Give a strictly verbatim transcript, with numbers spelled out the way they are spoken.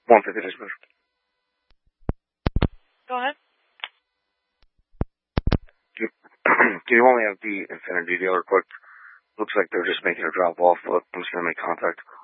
one fifty dismissed. Go ahead. Do you only have the Infinity dealer quick? Looks like they're just making a drop off, but I'm just going to make contact.